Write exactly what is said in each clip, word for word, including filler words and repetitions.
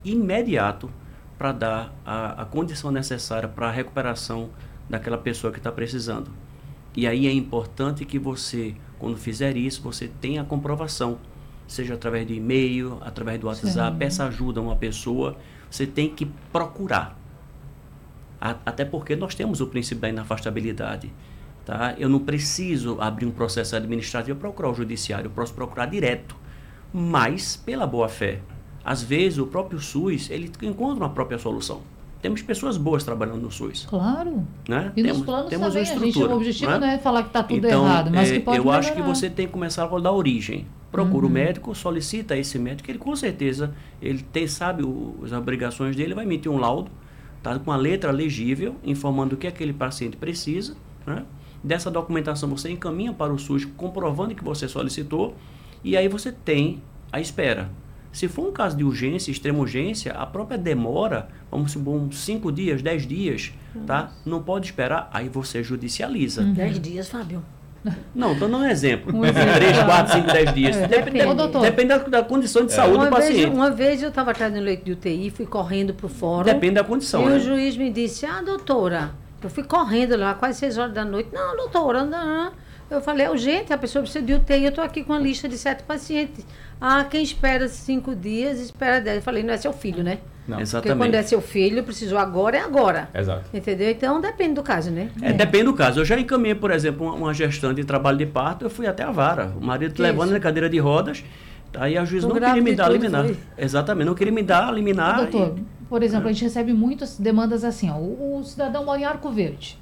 imediato para dar a, a condição necessária para a recuperação daquela pessoa que está precisando. E aí é importante que você, quando fizer isso, você tenha a comprovação, seja através de e-mail, através do WhatsApp, Sim. peça ajuda a uma pessoa, você tem que procurar. A, até porque nós temos o princípio da inafastabilidade. Tá? Eu não preciso abrir um processo administrativo e procurar o judiciário, eu posso procurar direto, mas pela boa-fé. Às vezes o próprio SUS ele encontra uma própria solução. Temos pessoas boas trabalhando no SUS. Claro. Né? E temos, nos planos temos também, uma estrutura, a gente, o objetivo né? não é falar que está tudo então, errado, mas é, que pode eu melhorar. acho que você tem que começar a da origem. Procura uhum. o médico, solicita esse médico, ele com certeza, ele tem, sabe o, as obrigações dele, vai emitir um laudo, tá, com a letra legível, informando o que aquele paciente precisa, né? Dessa documentação você encaminha para o SUS, comprovando que você solicitou, e aí você tem a espera. Se for um caso de urgência, extrema urgência, a própria demora, vamos supor, uns cinco dias, dez dias, uhum. tá? Não pode esperar, aí você judicializa. Uhum. dez dias, Fábio. Não, estou dando um exemplo. Um exemplo. três, quatro, cinco, dez dias. É, depende, depende. depende, depende da, da condição de é. saúde uma do paciente. Vez, uma vez eu estava atrás no leito de U T I, fui correndo para o fórum. Depende da condição. E né? o juiz me disse, ah, doutora, eu fui correndo lá, quase seis horas da noite. Não, doutora, não. Eu falei, é urgente, a pessoa precisa de U T I, eu estou aqui com uma lista de sete pacientes. Ah, quem espera cinco dias, espera dez. Eu falei, não é seu filho, né? Não. Porque Exatamente. quando é seu filho, precisou agora, é agora. Exato. Entendeu? Então, depende do caso, né? É, é. Depende do caso. Eu já encaminhei, por exemplo, uma, uma gestante de trabalho de parto, eu fui até a vara. O marido que levando isso? na cadeira de rodas, aí a juiz não queria me dar a liminar. Foi. Exatamente, não queria me dar a liminar. Doutor, e... por exemplo, a gente recebe muitas demandas assim, ó, o, o cidadão mora em Arco Verde.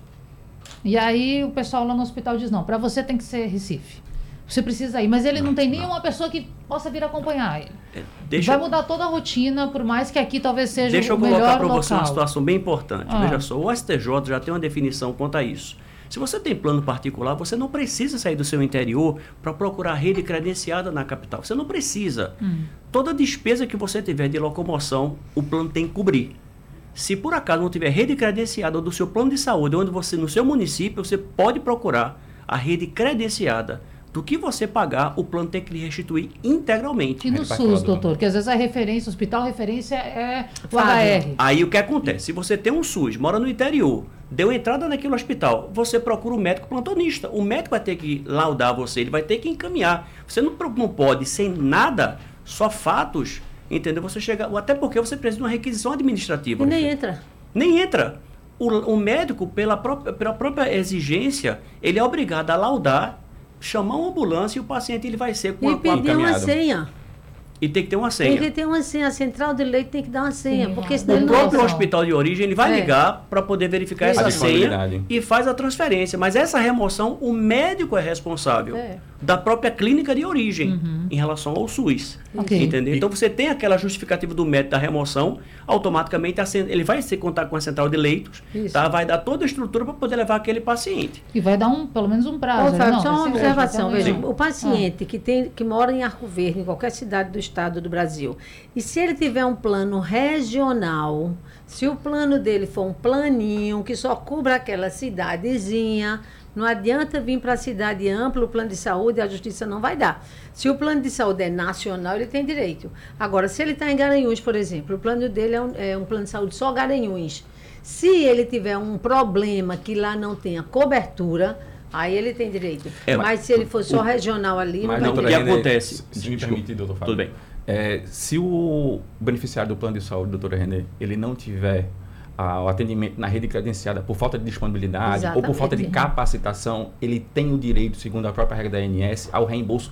E aí o pessoal lá no hospital diz, não, para você tem que ser Recife. Você precisa ir, mas ele não, não tem nenhuma pessoa que possa vir acompanhar ele. É, deixa, Vai mudar toda a rotina, por mais que aqui talvez seja deixa o melhor local. Deixa eu colocar para você uma situação bem importante. Ah. Veja só, o S T J já tem uma definição quanto a isso. Se você tem plano particular, você não precisa sair do seu interior para procurar rede credenciada na capital. Você não precisa. Hum. Toda despesa que você tiver de locomoção, o plano tem que cobrir. Se por acaso não tiver rede credenciada do seu plano de saúde, onde você, no seu município, você pode procurar a rede credenciada. Do que você pagar, o plano tem que lhe restituir integralmente. E no SUS, doutor? Que às vezes a referência, o hospital referência é o H R. Aí o que acontece? Se você tem um SUS, mora no interior, deu entrada naquele hospital, você procura o médico plantonista. O médico vai ter que laudar você, ele vai ter que encaminhar. Você não, não pode, sem nada, só fatos, entendeu? Você chega, até porque você precisa de uma requisição administrativa. E nem entra. Nem entra. O, o médico, pela própria, pela própria exigência, ele é obrigado a laudar, chamar uma ambulância e o paciente ele vai ser com e a com pedir uma senha. E tem que ter uma senha. Tem que ter uma senha. A central de leite tem que dar uma senha. Sim, porque é. senão o próprio não... hospital de origem ele vai é. ligar para poder verificar Isso. essa senha e faz a transferência. Mas essa remoção, o médico é responsável é. da própria clínica de origem uhum. em relação ao SUS. Okay. Entendeu? Então você tem aquela justificativa do médico da remoção, automaticamente a, ele vai se contar com a central de leitos, tá? Vai dar toda a estrutura para poder levar aquele paciente. E vai dar um, pelo menos um prazo. Ô, Fábio, não, só uma observação. Veja, Sim. o paciente ah. que, tem, que mora em Arco Verde, em qualquer cidade do estado do Brasil, e se ele tiver um plano regional, se o plano dele for um planinho que só cubra aquela cidadezinha, não adianta vir para a cidade ampla, o plano de saúde, a justiça não vai dar. Se o plano de saúde é nacional, ele tem direito. Agora, se ele está em Garanhuns, por exemplo, o plano dele é um, é um plano de saúde só Garanhuns. Se ele tiver um problema que lá não tenha cobertura, aí ele tem direito. É, mas, mas se ele for só o, regional ali, mas não vai ter. O que acontece? Se, se me permitir, doutor Fábio. Tudo bem. É, se o beneficiário do plano de saúde, doutora Renê, ele não tiver ah, o atendimento na rede credenciada por falta de disponibilidade Exatamente. ou por falta de capacitação, ele tem o direito, segundo a própria regra da A N S, ao reembolso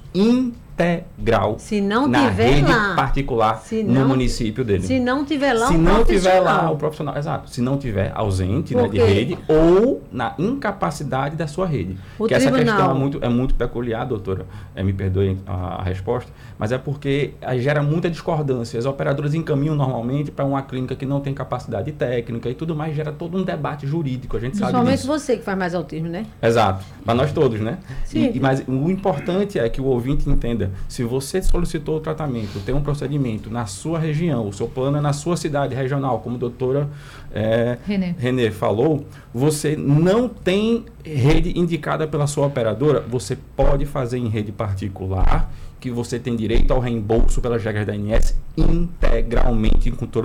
integral se não na tiver rede lá, particular se no não, município dele. Se não tiver lá, se um não tiver lá o profissional, exato. Se não tiver ausente né, de rede ou na incapacidade da sua rede. O que tribunal, essa questão é muito, é muito peculiar, doutora. É, me perdoe a, a resposta, mas é porque aí gera muita discordância. As operadoras encaminham normalmente para uma clínica que não tem capacidade técnica e tudo mais, gera todo um debate jurídico. A gente sabe Principalmente disso. você que faz mais autismo, né? Exato. Para nós todos, né? Sim. E, mas o importante é que o ouvinte entenda. Se você solicitou o tratamento, tem um procedimento na sua região, o seu plano é na sua cidade regional, como a doutora é, Renê. Renê falou, você não tem rede indicada pela sua operadora, você pode fazer em rede particular, que você tem direito ao reembolso pelas regras da A N S integralmente com todo